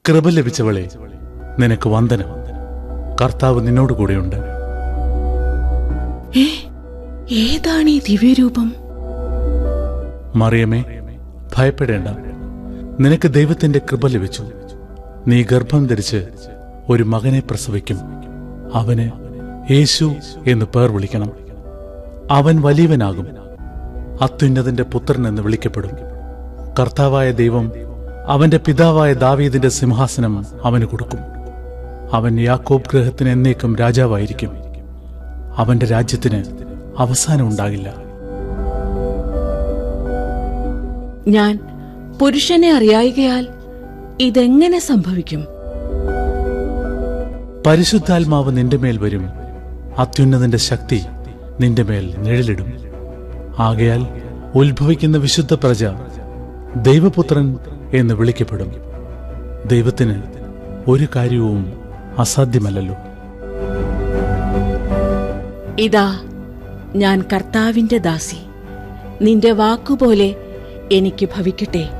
കൃപ ലഭിച്ചവളെ, നിനക്ക് വന്ദനം. കർത്താവ് നിന്നോടുകൂടെയുണ്ട്. ഏതാണ് ഈ ദിവ്യരൂപം? മറിയമേ, ഭയപ്പെടേണ്ട. നിനക്ക് ദൈവത്തിന്റെ കൃപ ലഭിച്ചു. നീ ഗർഭം ധരിച്ച് ഒരു മകനെ പ്രസവിക്കും. അവന് യേശു എന്ന് പേർ വിളിക്കണം. അവൻ വലിയവനാകും, അത്യുന്നതന്റെ പുത്രൻ എന്ന് വിളിക്കപ്പെടും. കർത്താവായ ദൈവം അവന്റെ പിതാവായ ദാവീദിന്റെ സിംഹാസനം അവന് കൊടുക്കും. അവൻ യാക്കോബ് ഗൃഹത്തിന് എന്നേക്കും രാജാവായിരിക്കും. അവന്റെ രാജ്യത്തിന് അവസാനം ഉണ്ടാകില്ല. ഞാൻ പുരുഷനെ അറിയായികയാൽ ഇതെങ്ങനെ സംഭവിക്കും? പരിശുദ്ധാത്മാവ് നിന്റെ മേൽ വരും. അത്യുന്നതന്റെ ശക്തി നിന്റെ മേൽ നിഴലിടും. ആകയാൽ ഉത്ഭവിക്കുന്ന വിശുദ്ധ പ്രജ ദൈവപുത്രൻ എന്ന് വിളിക്കപ്പെടും. ദൈവത്തിന് ഒരു കാര്യവും അസാധ്യമല്ലല്ലോ. ഇതാ, ഞാൻ കർത്താവിന്റെ ദാസി. നിന്റെ വാക്കുപോലെ എനിക്ക് ഭവിക്കട്ടെ.